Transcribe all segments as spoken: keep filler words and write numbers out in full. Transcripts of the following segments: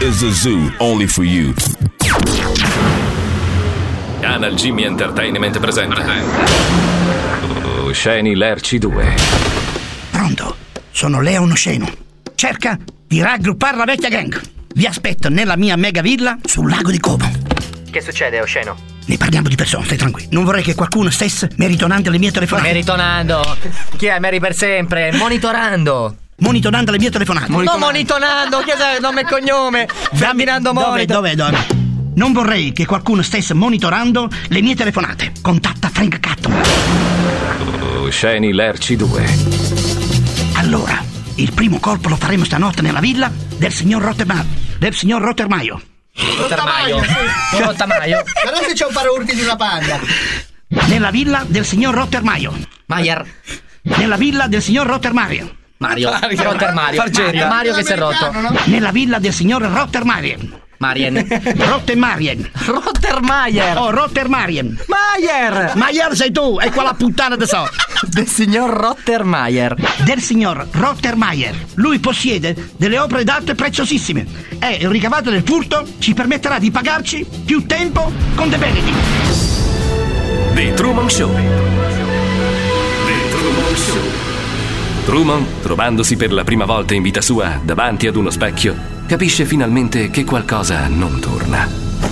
is a zoo only for you. Canal Jimmy Entertainment presenta Osceni Lerci due. Pronto? Sono Leon Osceno. Cerca di raggruppare la vecchia gang. Vi aspetto nella mia mega villa sul lago di Como. Che succede, Osceno? Ne parliamo di persona, stai tranquillo. Non vorrei che qualcuno stesse meritonando le mie telefonate. Meritonando? Chi è Meri per sempre? Monitorando. Monitorando le mie telefonate. Non monitorando, che è nome e cognome? Ferdinando Monitor. Dove, dove, dove? Non vorrei che qualcuno stesse monitorando le mie telefonate. Contatta Frank Catton. Osceni Lerci due. Allora, il primo colpo lo faremo stanotte nella villa del signor Rottermaio. Del signor Rottermaio. Rottermaio. Rottermaio. Guarda se c'è un paraurti di una panda. Nella villa del signor Rottermaio. Maier. Nella villa del signor Rottermaio. Mario. Rottermario. Mario. Mario che si è rotto. Nella villa del signor Rottermaio. Marien. Rottermarien. Rottermeier. Oh, Rottermarien. Maier. Maier sei tu, è quella puttana da so. Del signor Rottermeier. Del signor Rottermeier. Lui possiede delle opere d'arte preziosissime e il ricavato del furto ci permetterà di pagarci più tempo con dei benefit. The Truman Show. The Truman Show. Truman, trovandosi per la prima volta in vita sua davanti ad uno specchio, capisce finalmente che qualcosa non torna.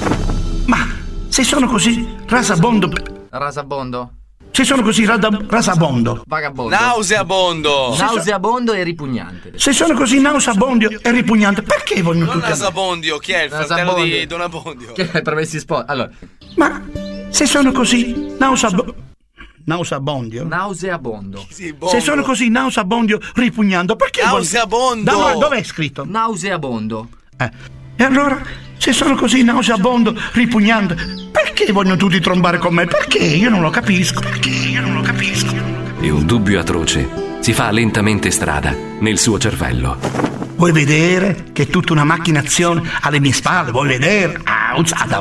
Ma se sono così rasabondo... Rasabondo. Se sono così rada, rasabondo... Vagabondo. Nauseabondo. Nauseabondo e ripugnante. Se sono così nauseabondo e ripugnante, perché vogliono Non tutti... Nasabondio, chi è il fratello Nasabondio. di Don Abbondio? Che è promessi sposi. Allora, Ma se sono così nauseabondo... Nauseabondio? nauseabondo. Sì, bondo. Se sono così nauseabondio ripugnando, perché... Nauseabondo. Dove, dove è scritto? Nauseabondo. Eh. E allora, se sono così nauseabondo ripugnando, perché vogliono tutti trombare con me? Perché? Io non lo capisco. Perché? Io non lo capisco. E un dubbio atroce si fa lentamente strada nel suo cervello. Vuoi vedere che è tutta una macchinazione alle mie spalle? Vuoi vedere? Ah,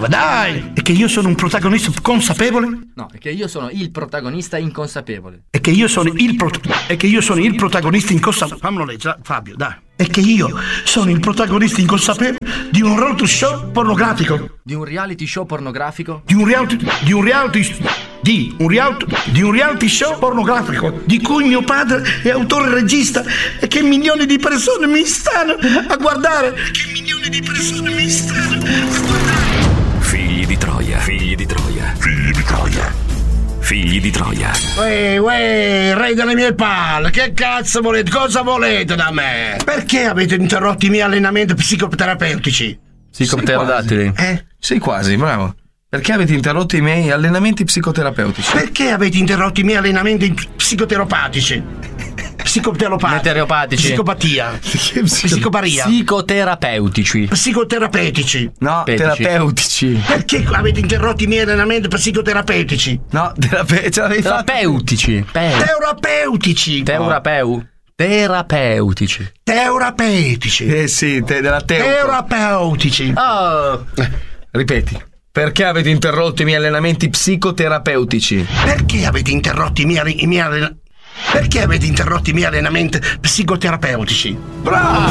dai! E che io sono un protagonista consapevole? No, è che io sono il protagonista inconsapevole. E che io sono il pro- e che io sono il protagonista inconsapevole. Fammelo leggere, Fabio, dai. E che io sono il protagonista inconsapevole di un reality show pornografico. Di un reality show pornografico? Di un reality di un reality di un reality di un reality show pornografico di cui mio padre è autore e regista e che milioni di persone mi stanno a guardare. Che milioni di persone mi stanno a guardare. Figli di Troia, figli di Troia, figli di Troia, figli di Troia. Uè, uè, re delle mie palle, che cazzo volete? Cosa volete da me? Perché avete interrotto i miei allenamenti psicoterapeutici? Psicopterodattili. Eh? Sì, quasi, bravo. Perché avete interrotto i miei allenamenti psicoterapeutici? Perché avete interrotto i miei allenamenti psicoterapeutici? Psicoteropatici. Meteoropatici. Psicopatia. Psicoparia. Psicoterapeutici. Psicoterapeutici. No, Petici. terapeutici. Perché avete interrotto i miei allenamenti psicoterapeutici? No, terape- ce l'avevi fatto. Terapeutici. Pe- Terapeutici. Teurapeu. Terapeutici. Terapeutici. Eh sì, te- della teo. Terapeutici. Oh. Ripeti. Perché avete interrotto i miei allenamenti psicoterapeutici? Perché avete interrotto i miei, alle- i miei allenamenti? Perché avete interrotto i miei allenamenti psicoterapeutici? Bravo!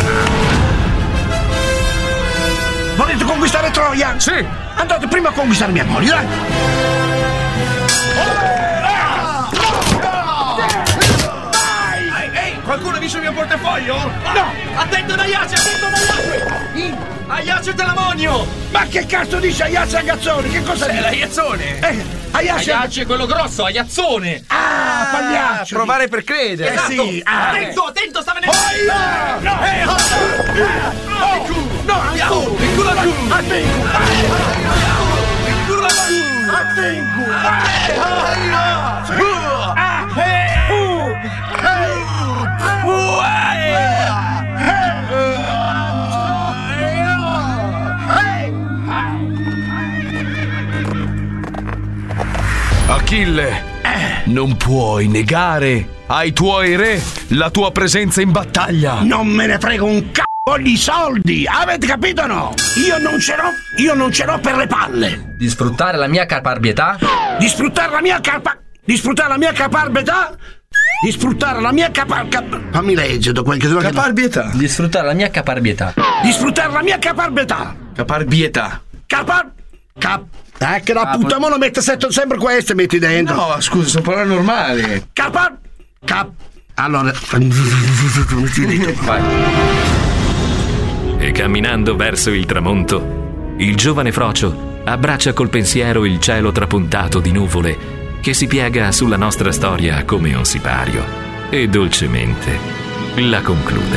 Volete conquistare Troia? Sì! Andate prima a conquistare mia moglie, dai! Ehi, ehi, qualcuno ha visto il mio portafoglio? No! Attento ad Ayace, attento ad Ayace! Ayace dell'ammonio! Ma che cazzo dice Ayace Agazzone? Che cosa È dice? l'aiazzone! Eh, Ayace Ayace è quello grosso, Aiazzone! Ah, pagliaccio! Provare per credere. Eh sì, ah. Attento, attento, sta venendo! Oia! No! Eh, oh! No! No, Andiamo! Il culo al culo! Attengo! Il culo al culo! Attengo! Achille, non puoi negare ai tuoi re la tua presenza in battaglia. Non me ne frega un c***o di soldi! Avete capito o no? Io non ce l'ho, io non ce l'ho per le palle! Di sfruttare la mia caparbietà? Di sfruttare la mia capa... Di sfruttare la mia caparbietà di sfruttare la mia capa... cap... fammi leggere quel che Caparbietà. Di sfruttare la mia caparbietà. di sfruttare la mia caparbietà. Caparbietà. Capar... cap... eh che la Ah, puttana poi- mo mette sempre, sempre queste metti dentro. No, scusa, sono parole normali. Capar... cap... allora Vai. E camminando verso il tramonto, il giovane Frocio abbraccia col pensiero il cielo trapuntato di nuvole che si piega sulla nostra storia come un sipario e dolcemente la conclude.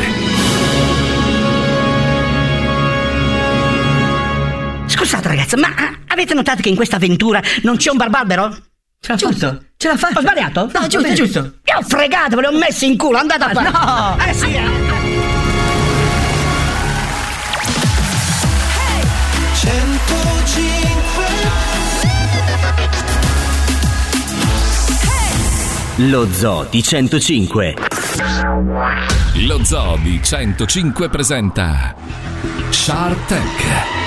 Scusate ragazzi, ma avete notato che in questa avventura non c'è un barbarbero? Ce l'ha fatto. Ce l'ha fatto. Ho sbagliato? No, giusto, giusto. Io ho fregato, ve le ho messi in culo, andate a fare. No. Eh sì, eh. Lo Zoo di centocinque. Lo Zoo di centocinque presenta Shark Tank.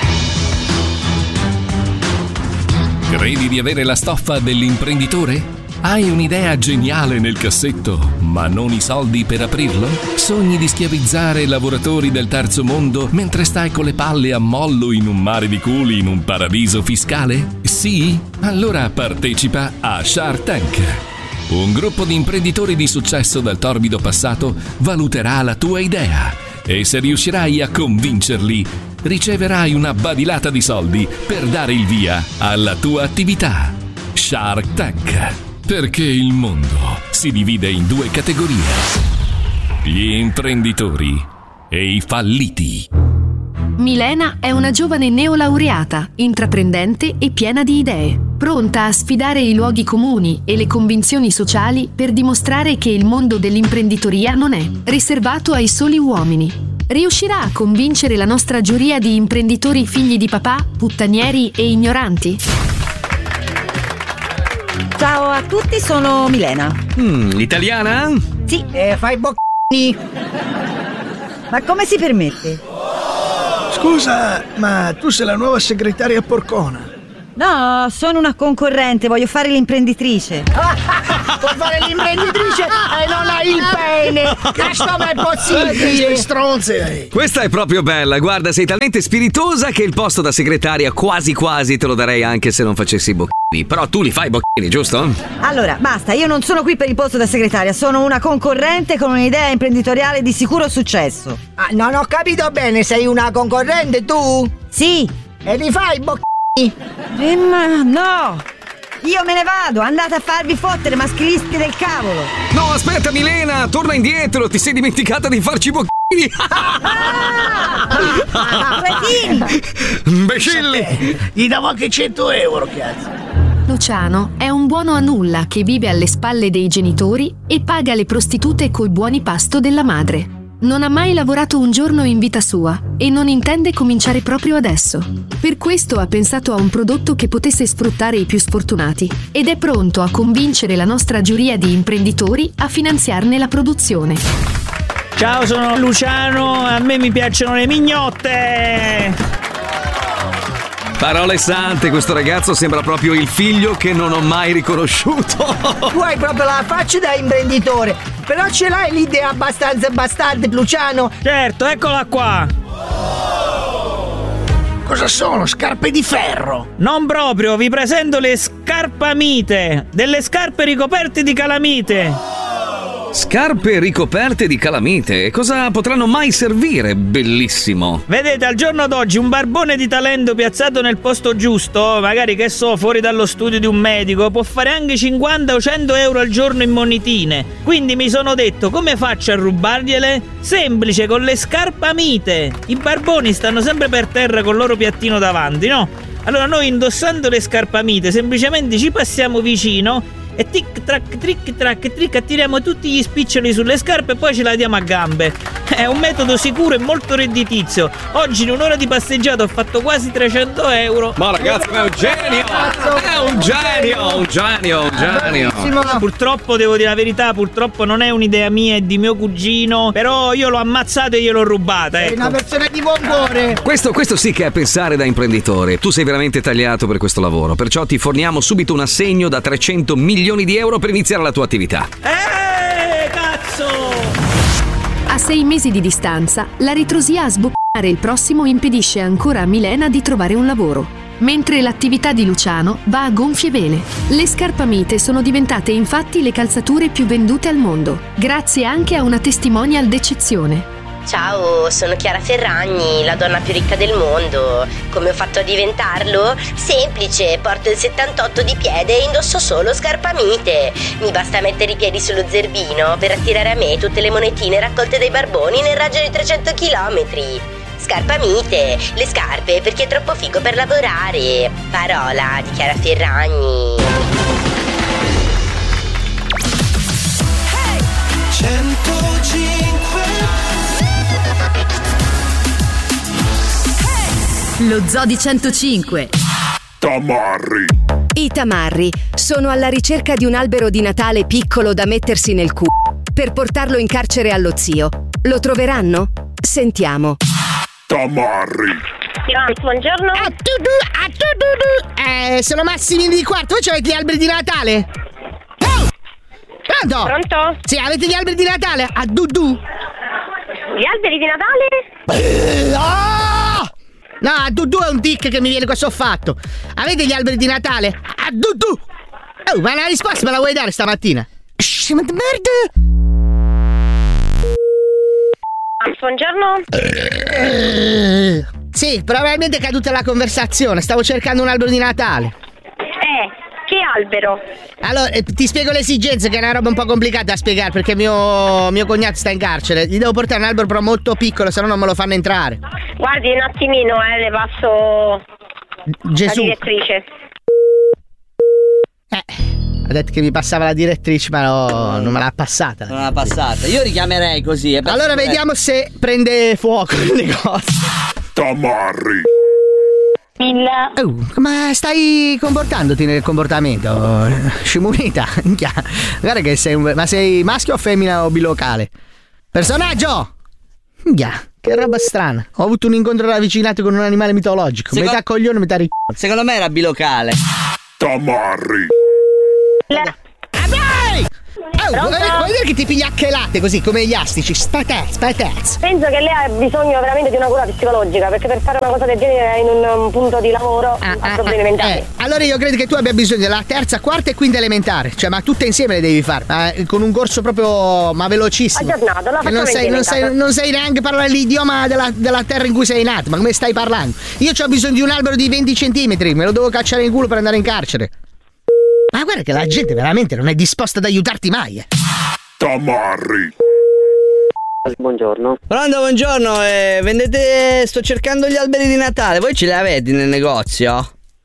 Credi di avere la stoffa dell'imprenditore? Hai un'idea geniale nel cassetto, ma non i soldi per aprirlo? Sogni di schiavizzare lavoratori del terzo mondo mentre stai con le palle a mollo in un mare di culi in un paradiso fiscale? Sì? Allora partecipa a Shark Tank. Un gruppo di imprenditori di successo dal torbido passato valuterà la tua idea e se riuscirai a convincerli, riceverai una badilata di soldi per dare il via alla tua attività. Shark Tank. Perché il mondo si divide in due categorie: gli imprenditori e i falliti. Milena è una giovane neolaureata, intraprendente e piena di idee, pronta a sfidare i luoghi comuni e le convinzioni sociali per dimostrare che il mondo dell'imprenditoria non è riservato ai soli uomini. Riuscirà a convincere la nostra giuria di imprenditori figli di papà, puttanieri e ignoranti? Ciao a tutti, sono Milena. Mm, italiana? Sì. Eh, fai bocchini. Ma come si permette? Scusa, ma tu sei la nuova segretaria porcona. No, sono una concorrente, voglio fare l'imprenditrice. Puoi fare l'imprenditrice e non hai il pene. Questo non è possibile. Stronze. Questa è proprio bella, guarda, sei talmente spiritosa che il posto da segretaria quasi quasi te lo darei anche se non facessi i bocchini. Però tu li fai i bocchini, giusto? Allora, basta, io non sono qui per il posto da segretaria, sono una concorrente con un'idea imprenditoriale di sicuro successo. Ah, non ho capito bene, sei una concorrente tu? Sì. E li fai i bocchini? Gemma, no! Io me ne vado, andate a farvi fottere, maschilisti del cavolo! No, aspetta Milena, torna indietro, ti sei dimenticata di farci i bocchini! Ah! Cretini! Imbecilli! Gli davo anche cento euro, cazzo. Luciano è un buono a nulla che vive alle spalle dei genitori e paga le prostitute col buoni pasto della madre. Non ha mai lavorato un giorno in vita sua e non intende cominciare proprio adesso. Per questo ha pensato a un prodotto che potesse sfruttare i più sfortunati ed è pronto a convincere la nostra giuria di imprenditori a finanziarne la produzione. Ciao, sono Luciano, a me mi piacciono le mignotte! Parole sante, questo ragazzo sembra proprio il figlio che non ho mai riconosciuto. Tu hai proprio la faccia da imprenditore, però ce l'hai l'idea abbastanza bastarda, Luciano? Certo, eccola qua! Cosa sono? Scarpe di ferro? Non proprio, vi presento le scarpamite, delle scarpe ricoperte di calamite. Scarpe ricoperte di calamite, cosa potranno mai servire? Bellissimo. Vedete, al giorno d'oggi un barbone di talento piazzato nel posto giusto, magari che so, fuori dallo studio di un medico, può fare anche cinquanta o cento euro al giorno in monetine. Quindi mi sono detto, come faccio a rubargliele? Semplice, con le scarpamite. I barboni stanno sempre per terra col loro piattino davanti, no? Allora noi, indossando le scarpamite, semplicemente ci passiamo vicino e tic trac tric trac tric attiriamo tutti gli spiccioli sulle scarpe e poi ce la diamo a gambe. È un metodo sicuro e molto redditizio. Oggi in un'ora di passeggiata ho fatto quasi trecento euro. Ma ragazzi, è un genio! È un genio! Un genio! Un genio! Purtroppo devo dire la verità, purtroppo non è un'idea mia, è di mio cugino. Però io l'ho ammazzato e gliel'ho rubata, ecco. Sei una persona di buon cuore. Questo, questo sì che è pensare da imprenditore. Tu sei veramente tagliato per questo lavoro, perciò ti forniamo subito un assegno da trecento milioni di euro per iniziare la tua attività. Eh, cazzo! A sei mesi di distanza, la ritrosia a sboccare il prossimo impedisce ancora a Milena di trovare un lavoro. Mentre l'attività di Luciano va a gonfie vele. Le scarpamite sono diventate infatti le calzature più vendute al mondo, grazie anche a una testimonial d'eccezione. Ciao, sono Chiara Ferragni, la donna più ricca del mondo. Come ho fatto a diventarlo? Semplice, porto il settantotto di piede e indosso solo scarpamite. Mi basta mettere i piedi sullo zerbino per attirare a me tutte le monetine raccolte dai barboni nel raggio di trecento chilometri. Scarpamite, le scarpe per chi è troppo figo per lavorare. Parola di Chiara Ferragni. centocinque Lo Zoo di centocinque. Tamarri. I tamarri sono alla ricerca di un albero di Natale piccolo da mettersi nel culo per portarlo in carcere allo zio. Lo troveranno? Sentiamo. Tamarri. Buongiorno. A tu-du, a tu-du-du. Eh, sono Massimini di quarto. Voi avete gli alberi di Natale? Oh! Pronto? Pronto? Sì, avete gli alberi di Natale? A du-du. Gli alberi di Natale? Eh, oh! No, a du-du è un tic che mi viene qua soffatto. Avete gli alberi di Natale? A du-du. Oh, ma la risposta me la vuoi dare stamattina? Shh, ma merda! Buongiorno. Eh, sì, probabilmente è caduta la conversazione. Stavo cercando un albero di Natale. Eh, che albero? Allora, eh, ti spiego le esigenze, che è una roba un po' complicata da spiegare, perché mio, mio cognato sta in carcere. Gli devo portare un albero però molto piccolo, se no non me lo fanno entrare. Guardi un attimino, eh, le passo Gesù. la direttrice. Eh, ha detto che mi passava la direttrice, ma no, non me l'ha passata. Non l'ha passata. Io richiamerei così. Eh, allora vediamo se prende fuoco il negozio. Tamarri. Milla. Oh, ma stai comportandoti nel comportamento? Scimunita. Guarda che sei un... Ma sei maschio o femmina o bilocale? Personaggio! Minchia, che roba strana. Ho avuto un incontro ravvicinato con un animale mitologico. Secondo... Metà coglione, metà ricco. Secondo me era bilocale. Tamarri. La... Oh, vuoi vedere che ti piglia a chelate così come gli astici? Spatez, spatez. Penso che lei ha bisogno veramente di una cura psicologica, perché per fare una cosa del genere in un, un punto di lavoro ah, ha ah, problemi ah, mentali. Eh, allora io credo che tu abbia bisogno della terza, quarta e quinta elementare. Cioè, ma tutte insieme le devi fare. Ma con un corso proprio ma velocissimo. Aggiornato, la che non sai, non, sai, non sai neanche parlare l'idioma della, della terra in cui sei nato. Ma come stai parlando? Io ho bisogno di un albero di venti centimetri. Me lo devo cacciare in culo per andare in carcere. Ma guarda che la gente veramente non è disposta ad aiutarti mai. Eh. Tamarri. Buongiorno. Pronto, buongiorno. Eh, vendete. Sto cercando gli alberi di Natale. Voi ce li avete nel negozio?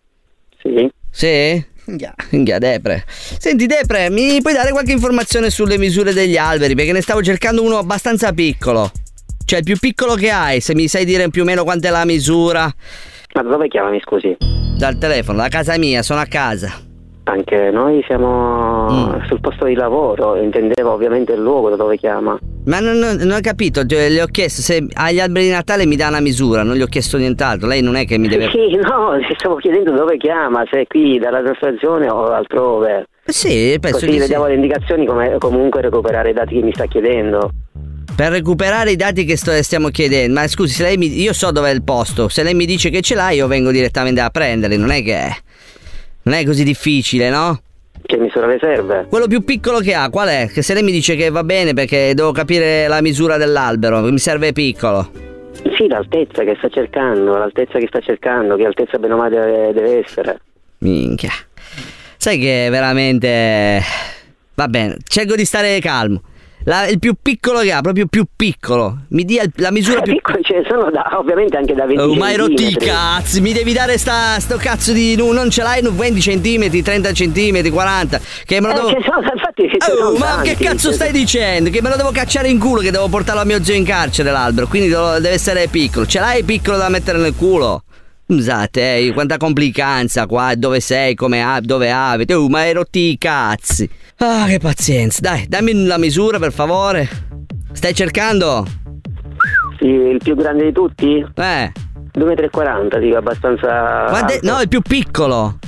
Sì. Sì? Minchia, Depre. Senti, Depre, mi puoi dare qualche informazione sulle misure degli alberi? Perché ne stavo cercando uno abbastanza piccolo. Cioè, il più piccolo che hai. Se mi sai dire più o meno quant'è la misura. Ma da dove chiamami, scusi? Dal telefono, da casa mia, sono a casa. Anche noi siamo mm. sul posto di lavoro, intendevo ovviamente il luogo da dove chiama. Ma non, non, non ho capito, cioè, le ho chiesto se agli alberi di Natale mi dà una misura, non gli ho chiesto nient'altro, lei non è che mi deve... Sì, no, ti stavo chiedendo dove chiama, se è qui dalla nostra zona o altrove. Sì, penso Così che le diamo sì. le indicazioni come comunque recuperare i dati che mi sta chiedendo. Per recuperare i dati che sto, stiamo chiedendo, ma scusi, se lei mi, io so dov'è il posto, se lei mi dice che ce l'ha io vengo direttamente a prenderli, non è che... Non è così difficile, no? Che misura le serve? Quello più piccolo che ha, qual è? Che se lei mi dice che va bene perché devo capire la misura dell'albero, mi serve piccolo. Sì, l'altezza che sta cercando, l'altezza che sta cercando, che altezza bene o male deve, deve essere. Minchia. Sai che veramente... Va bene, cerco di stare calmo. La, il più piccolo che ha, proprio più piccolo. Mi dia il, la misura più piccola. Ce ne sono da, ovviamente anche da venti oh, centimetri. Ma hai rotti i cazzi. Mi devi dare sta, sto cazzo di... Non ce l'hai venti centimetri, trenta centimetri, quaranta. Che me lo devo... Eh, sono, infatti, oh, sono ma tanti, che cazzo stai dicendo? Che me lo devo cacciare in culo, che devo portarlo a mio zio in carcere l'albero. Quindi deve essere piccolo. Ce l'hai piccolo da mettere nel culo? Scusate, eh, quanta complicanza qua, dove sei, come ab- dove abiti. Oh, ma hai rotti i cazzi. Ah, che pazienza. Dai, dammi la misura per favore. Stai cercando? Sì, il più grande di tutti? Eh. due metri e quaranta, dico, abbastanza... Guarda, no, il più piccolo.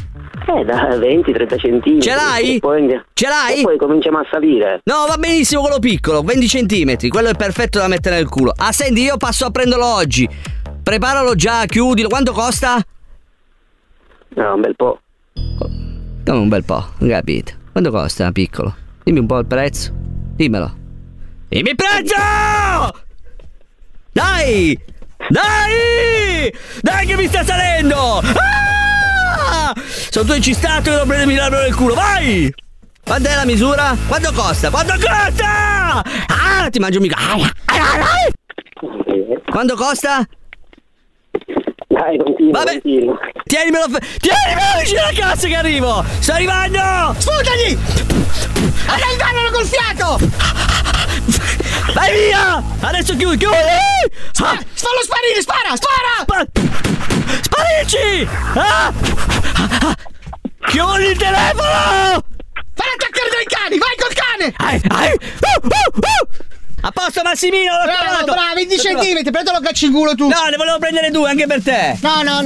Eh, da venti trenta centimetri. Ce l'hai? E poi, Ce l'hai? E poi cominciamo a salire. No, va benissimo quello piccolo, venti centimetri, quello è perfetto da mettere nel culo. Ah, senti, io passo a prenderlo oggi. Preparalo già, chiudilo. Quanto costa? No, un bel po'. Dammi un bel po', non capito. Quanto costa piccolo? Dimmi un po' il prezzo. Dimmelo. Dimmi il prezzo! Dai! Dai! Dai che mi sta salendo! Ah! Sono tu incistato che devo prendermi l'albero nel culo, vai! Quant'è la misura? Quanto costa? Quanto costa? Ah, ti mangio mica. Quanto costa? Dai, continua, Vabbè. continua. Tienimelo, tienimelo vicino alla cazzo che arrivo! Sto arrivando! Sputagli! Arrangiamelo col fiato! Vai via! Adesso chiudi, chiudi! Spara, fallo sparire, spara, spara! Sparisci! Ah! Chiudi il telefono! Fai attaccare dai cani, vai col cane! Ai, ai. Uh, uh, uh. A posto Massimino, l'ho Bravo, trovato! bravo, venti centimetri, prendilo cacci in culo tu! No, ne volevo prendere due anche per te! No, no,